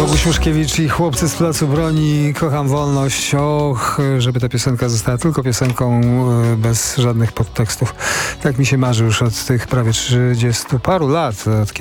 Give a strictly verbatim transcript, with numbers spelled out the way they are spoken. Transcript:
Boguś Muszkiewicz i Chłopcy z Placu Broni, Kocham wolność. Och, żeby ta piosenka została tylko piosenką bez żadnych podtekstów. Tak mi się marzy już od tych prawie trzydziestu paru lat, od